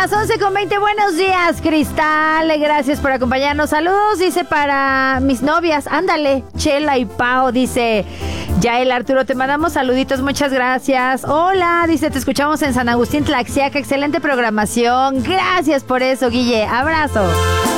las 11:20. Buenos días, Cristal. Gracias por acompañarnos. Saludos, dice, para mis novias. Ándale, Chela y Pao, dice Yael. Arturo, te mandamos saluditos. Muchas gracias. Hola, dice, te escuchamos en San Agustín, Tlaxiaca. Excelente programación. Gracias por eso, Guille. Abrazo.